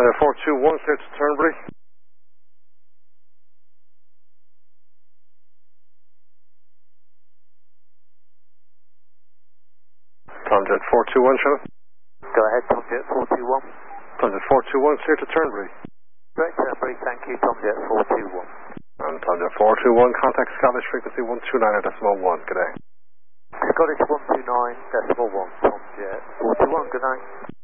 421, clear to Turnberry. Tomjet 421, Shannon. Go ahead, Tomjet 421. Tomjet 421, clear to Turnberry. Great, Turnberry, thank you, Tomjet 421. And Tomjet 421, contact Scottish frequency 129.1. Good day. Scottish 129.1, Tomjet 421, good night.